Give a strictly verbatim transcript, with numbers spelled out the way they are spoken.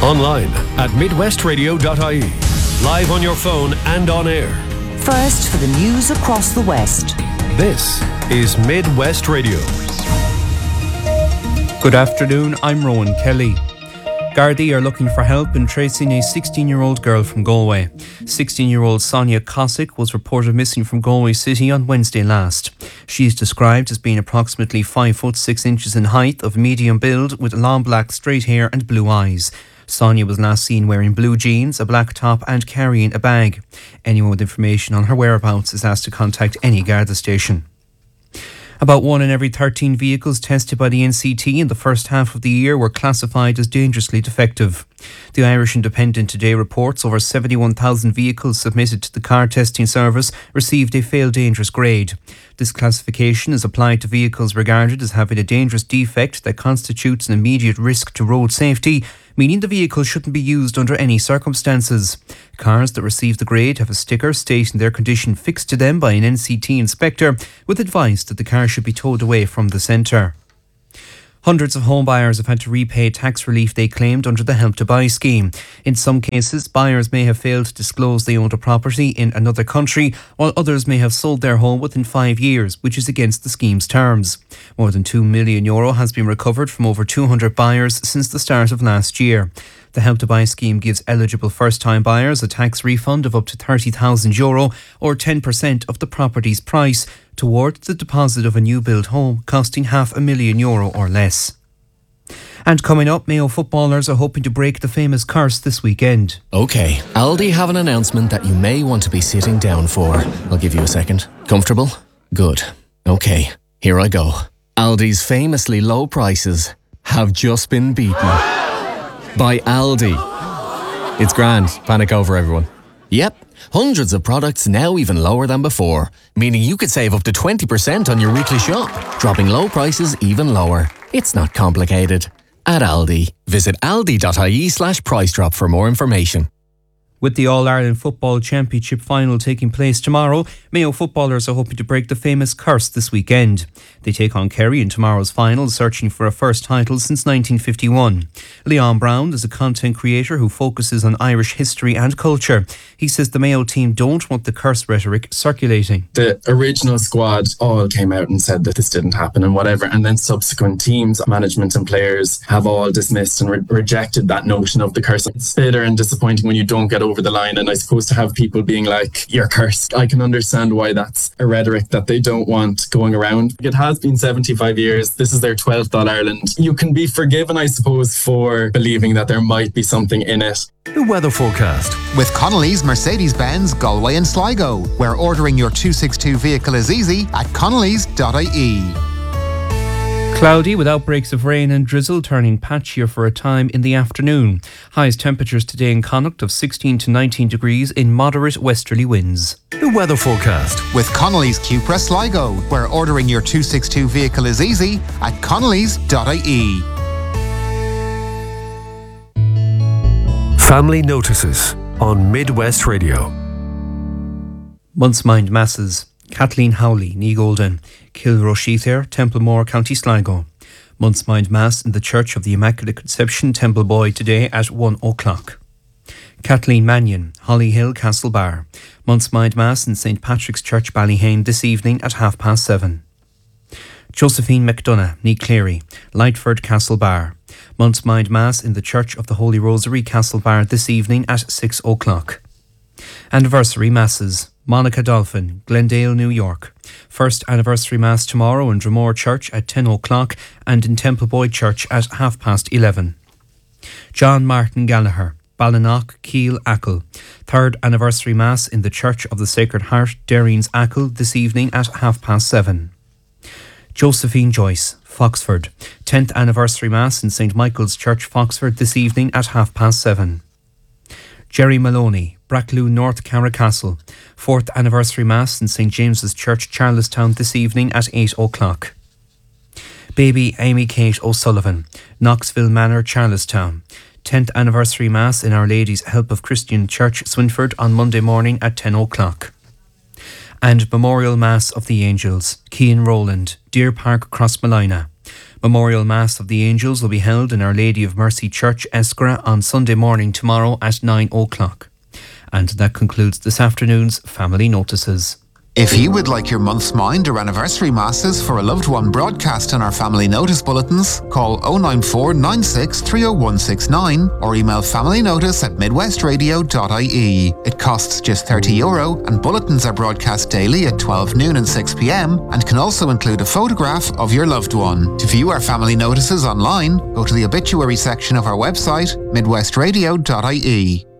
Online at midwest radio dot I E. Live on your phone and on air. First for the news across the West. This is Midwest Radio. Good afternoon, I'm Rowan Kelly. Gardaí are looking for help in tracing a sixteen-year-old girl from Galway. sixteen-year-old Sonia Cosick was reported missing from Galway City on Wednesday last. She is described as being approximately five foot six inches in height, of medium build, with long black straight hair and blue eyes. Sonia was last seen wearing blue jeans, a black top and carrying a bag. Anyone with information on her whereabouts is asked to contact any Garda station. About one in every thirteen vehicles tested by the N C T in the first half of the year were classified as dangerously defective. The Irish Independent today reports over seventy-one thousand vehicles submitted to the car testing service received a fail dangerous grade. This classification is applied to vehicles regarded as having a dangerous defect that constitutes an immediate risk to road safety, meaning the vehicle shouldn't be used under any circumstances. Cars that receive the grade have a sticker stating their condition fixed to them by an N C T inspector, with advice that the car should be towed away from the centre. Hundreds of home buyers have had to repay tax relief they claimed under the Help to Buy scheme. In some cases, buyers may have failed to disclose they owned a property in another country, while others may have sold their home within five years, which is against the scheme's terms. More than two million euro has been recovered from over two hundred buyers since the start of last year. The Help to Buy scheme gives eligible first-time buyers a tax refund of up to thirty thousand euro or ten percent of the property's price towards the deposit of a new-built home costing half a million euro or less. And coming up, Mayo footballers are hoping to break the famous curse this weekend. OK, Aldi have an announcement that you may want to be sitting down for. I'll give you a second. Comfortable? Good. OK, here I go. Aldi's famously low prices have just been beaten by Aldi. It's grand. Panic over, everyone. Yep, hundreds of products now even lower than before, meaning you could save up to twenty percent on your weekly shop, dropping low prices even lower. It's not complicated. At Aldi, visit aldi dot I E slash price drop for more information. With the All-Ireland Football Championship final taking place tomorrow, Mayo footballers are hoping to break the famous curse this weekend. They take on Kerry in tomorrow's final, searching for a first title since nineteen fifty-one. Leon Brown is a content creator who focuses on Irish history and culture. He says the Mayo team don't want the curse rhetoric circulating. The original squad all came out and said that this didn't happen and whatever, and then subsequent teams, management and players have all dismissed and re- rejected that notion of the curse. It's bitter and disappointing when you don't get over the line, and I suppose to have people being like, you're cursed. I can understand why that's a rhetoric that they don't want going around. It has been seventy-five years. This is their twelfth All-Ireland. You can be forgiven, I suppose, for believing that there might be something in it. The weather forecast with Connolly's Mercedes-Benz Galway and Sligo, where ordering your two sixty-two vehicle is easy at connellys dot I E. Cloudy with outbreaks of rain and drizzle, turning patchier for a time in the afternoon. Highest temperatures today in Connacht of sixteen to nineteen degrees in moderate westerly winds. The weather forecast with Connolly's Cupra Sligo, where ordering your two sixty-two vehicle is easy at connellys dot I E. Family Notices on Midwest Radio. Month's Mind Masses. Kathleen Howley, Ní Golden, Kilroshither, Templemore, County Sligo. Month's Mind Mass in the Church of the Immaculate Conception, Templeboy, today at one o'clock. Kathleen Mannion, Hollyhill, Castlebar. Month's Mind Mass in Saint Patrick's Church, Ballyhane, this evening at half past seven. Josephine McDonough, Ní Cleary, Lightford, Castlebar. Month's Mind Mass in the Church of the Holy Rosary, Castlebar, this evening at six o'clock. Anniversary Masses. Monica Dolphin, Glendale, New York. First anniversary Mass tomorrow in Dromore Church at ten o'clock and in Templeboy Church at half past eleven. John Martin Gallagher, Ballinach, Keel, Achill. Third anniversary Mass in the Church of the Sacred Heart, Derreen's, Achill, this evening at half past seven. Josephine Joyce, Foxford. Tenth anniversary Mass in Saint Michael's Church, Foxford, this evening at half past seven. Jerry Maloney, Brackloo, North Carricastle. Fourth anniversary Mass in Saint James's Church, Charlestown, this evening at eight o'clock. Baby Amy Kate O'Sullivan, Knoxville Manor, Charlestown. Tenth anniversary Mass in Our Lady's Help of Christian Church, Swinford, on Monday morning at ten o'clock. And Memorial Mass of the Angels, Keane Rowland, Deer Park, Crossmolina. Memorial Mass of the Angels will be held in Our Lady of Mercy Church, Eskra, on Sunday morning tomorrow at nine o'clock. And that concludes this afternoon's Family Notices. If you would like your month's mind or anniversary masses for a loved one broadcast in our family notice bulletins, call oh nine four nine six three oh one six nine or email familynotice at midwestradio dot I E. It costs just thirty euro and bulletins are broadcast daily at twelve noon and six p m and can also include a photograph of your loved one. To view our family notices online, go to the obituary section of our website, midwestradio dot I E.